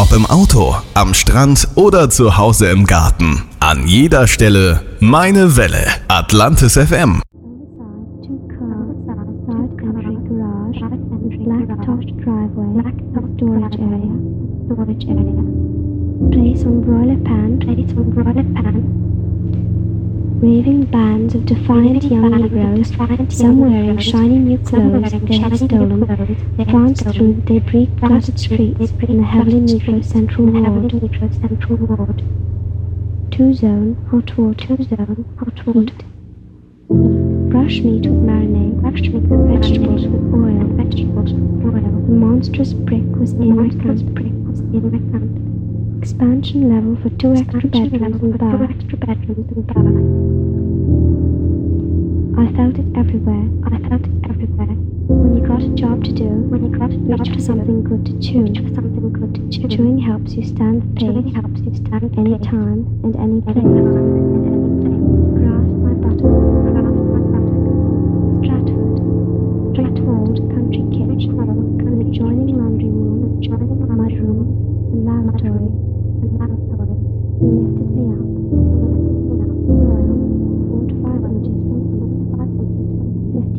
Ob im Auto, am Strand oder zu Hause im Garten. An jeder Stelle meine Welle. Atlantis FM. Place on broiler pan. Raving bands of defiant young Negroes, some wearing shiny new clothes they had stolen, pranced through the debris-cluttered streets in the heavily Negro Central Ward. Two-zone hot water. Brush meat with marinade, vegetables with oil. The monstrous brick was in my front. Expansion level for 2 extra bedrooms and bath. I felt it everywhere. When you got a job to do, reach for something good to chew. Chewing helps you stand the pace, any time and any place. Grasp my buttock. Stratford country kitchen, an adjoining laundry room, mud room, and lavatory.